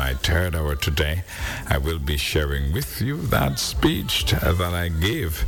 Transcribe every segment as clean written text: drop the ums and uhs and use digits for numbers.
my third hour today, I will be sharing with you that speech that I gave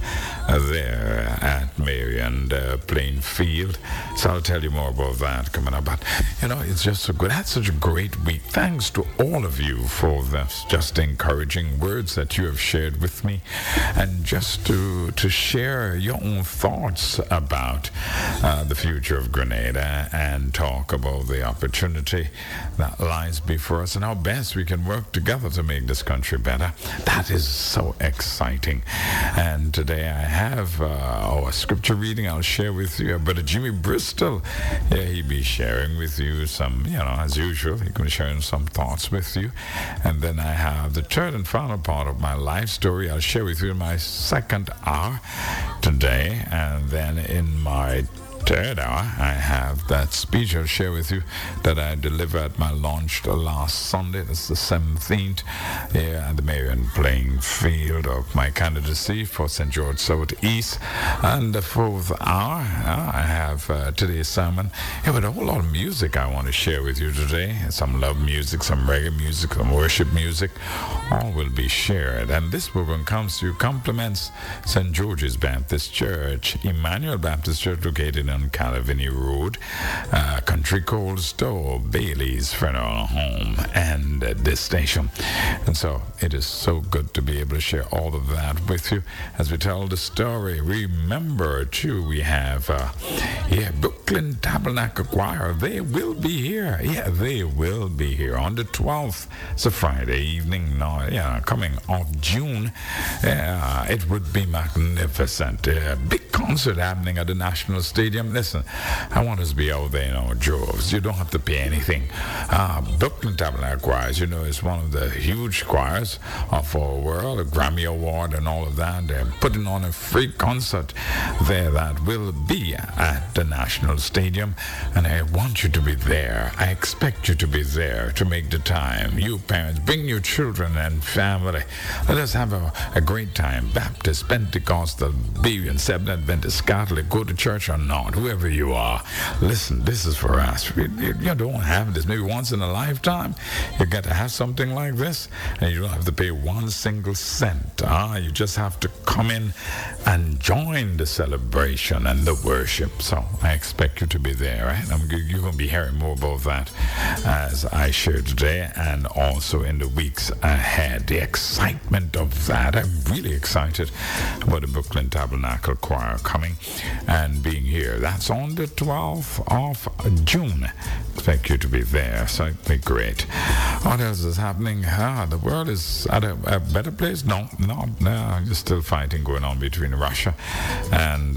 there at Marion Plainfield. So I'll tell you more about that coming up. But, it's just so good. I had such a great week. Thanks to all of you for the just encouraging words that you have shared with me, and just to share your own thoughts about the future of Grenada and talk about the opportunity that lies before us and how best we can work together to make this country better. That is so exciting. And today I have a scripture reading I'll share with you. Brother Jimmy Bristol, he'll be sharing with you some, as usual, he's going to share some thoughts with you. And then I have the third and final part of my life story I'll share with you in my second hour today. And then in my third hour, I have that speech I'll share with you that I delivered at my launch last Sunday. That's the 17th here at the Marion Plainfield of my candidacy for St. George Southeast. And the fourth hour, I have today's sermon with a whole lot of music I want to share with you today. Some love music, some reggae music, some worship music. All will be shared. And this program comes to you, compliments St. George's Baptist Church, Emmanuel Baptist Church, located on Calavini Road, Country Cold Store, Bailey's Funeral Home, and this station. And so it is so good to be able to share all of that with you as we tell the story. Remember, too, we have Brooklyn Tabernacle Choir. They will be here. Yeah, they will be here on the 12th. It's a Friday evening, coming off June. It would be magnificent. Big concert happening at the National Stadium. Listen, I want us to be out there in our droves. You don't have to pay anything. Brooklyn Tabernacle Choirs, is one of the huge choirs of our world, a Grammy Award and all of that. They're putting on a free concert there that will be at the National Stadium, and I want you to be there. I expect you to be there to make the time. You parents, bring your children and family. Let us have a great time. Baptist, Pentecostal, Berean, Seventh Adventist, Catholic, go to church or not, whoever you are. Listen, this is for us. You don't have this. Maybe once in a lifetime, you get to have something like this, and you don't have to pay one single cent. You just have to come in and join the celebration and the worship. So I expect you to be there, right? You're going to be hearing more about that as I share today and also in the weeks ahead. The excitement of that. I'm really excited about the Brooklyn Tabernacle Choir coming and being here. That's on the 12th of June. Expect you to be there, so it'll be great. What else is happening? The world is at a better place? No. There's still fighting going on between Russia and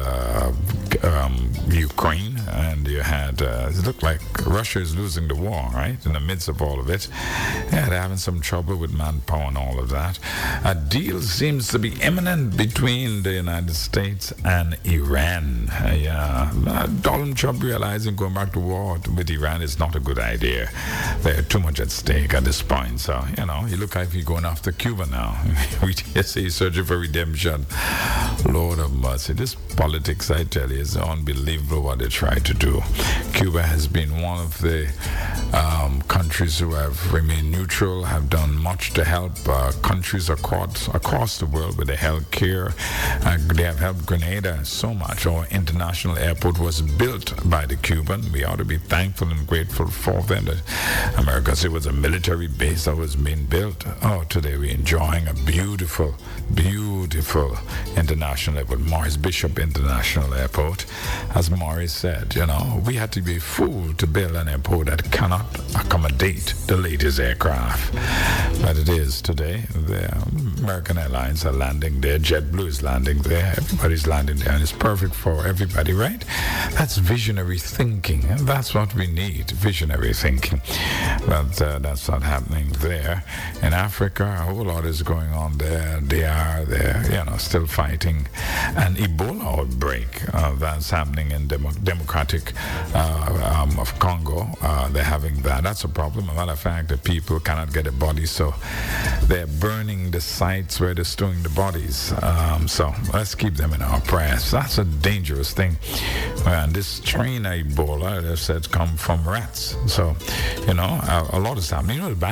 Ukraine, and you had it looked like Russia is losing the war, right? In the midst of all of it, they're having some trouble with manpower and all of that. A deal seems to be imminent between the United States and Iran. Donald Trump realizing going back to war with Iran is not a good idea. There's too much at stake at this point. So, you look like you're going after Cuba now. We say searching for redemption. Lord of mercy. This politics, I tell you, is unbelievable what they try to do. Cuba has been one of the countries who have remained neutral, have done much to help countries across the world with the health care. They have helped Grenada so much. Our international airport was built by the Cuban. We ought to be thankful and grateful for them. That America said it was a military base that was being built. Today we're enjoying a beautiful international airport, Morris Bishop International Airport. As Morris said, we had to be fooled to build an airport that cannot accommodate the latest aircraft. But it is today. The American Airlines are landing there. JetBlue is landing there. Everybody's landing there, and it's perfect for everybody, right? That's visionary thinking, and that's what we need, visionary thinking. But that's not happening there. In Africa, a whole lot is going on there. They are there, still fighting an Ebola outbreak that's happening in Democratic of Congo. They're having that. That's a problem. As a matter of fact, the people cannot get a body, so they're burning the sites where they're storing the bodies. So let's keep them in our prayers. That's a dangerous thing. And this strain of Ebola, they said, come from rats. So, a lot is happening. The